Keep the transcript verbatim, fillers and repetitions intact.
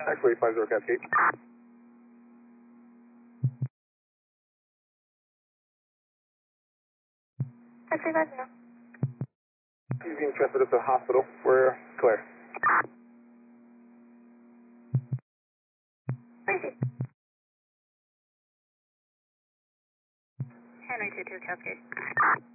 Actually, five zero Cascade. Actually, five zero. He's being transferred to the hospital. We're clear. Thank you. Henry two two Cascade.